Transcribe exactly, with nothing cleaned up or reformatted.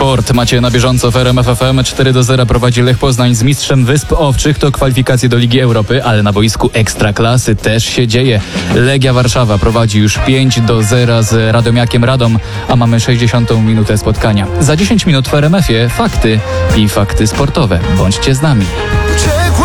Sport macie na bieżąco w R M F F M. cztery do zera prowadzi Lech Poznań z mistrzem Wysp Owczych. To kwalifikacje do Ligi Europy, ale na boisku Ekstraklasy też się dzieje. Legia Warszawa prowadzi już pięć do zera z Radomiakiem Radom, a mamy sześćdziesiątą minutę spotkania. Za dziesięć minut w R M F ie fakty i fakty sportowe. Bądźcie z nami.